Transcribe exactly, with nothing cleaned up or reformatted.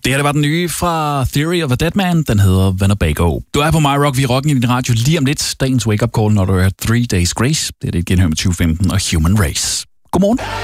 Det her det var den nye fra Theory of a Deadman. Den hedder Winnebago. Du er på My Rock, vi er rocken i din radio lige om lidt. Dagens wake-up call, når du er Three Days Grace. Det er det genhør med tyve femten og Human Race. Godmorgen.